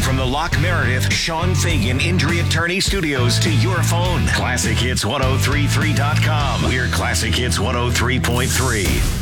from the Locke Meredith Sean Fagan Injury Attorney Studios to your phone. ClassicHits1033.com. We're Classic Hits 103.3.